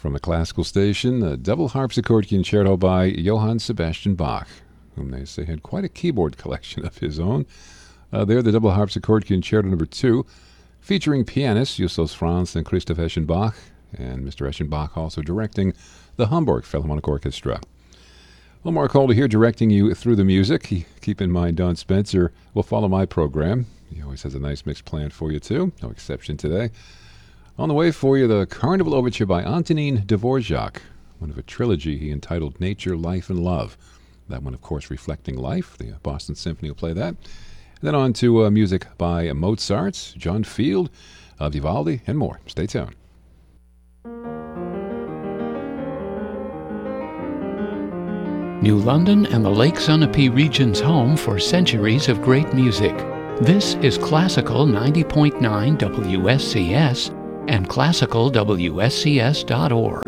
From the classical station, the double harpsichord concerto by Johann Sebastian Bach, whom they say had quite a keyboard collection of his own. There, the double harpsichord concerto number 2, featuring pianists Justus Franz and Christoph Eschenbach, and Mr. Eschenbach also directing the Hamburg Philharmonic Orchestra. Well, Mark Holder here directing you through the music. Keep in mind, Don Spencer will follow my program. He always has a nice mix planned for you, too. No exception today. On the way for you, the Carnival Overture by Antonin Dvorak, one of a trilogy he entitled Nature, Life, and Love. That one, of course, reflecting life. The Boston Symphony will play that. And then on to music by Mozart, John Field, Vivaldi, and more. Stay tuned. New London and the Lake Sunapee region's home for centuries of great music. This is Classical 90.9 WSCS and classicalwscs.org.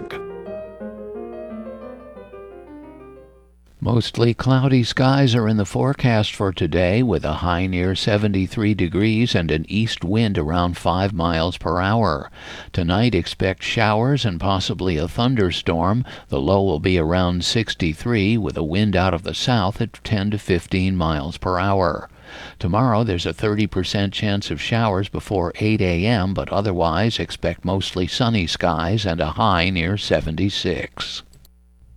Mostly cloudy skies are in the forecast for today, with a high near 73 degrees and an east wind around 5 miles per hour. Tonight expect showers and possibly a thunderstorm. The low will be around 63, with a wind out of the south at 10 to 15 miles per hour. Tomorrow there's a 30% chance of showers before 8 a.m., but otherwise expect mostly sunny skies and a high near 76.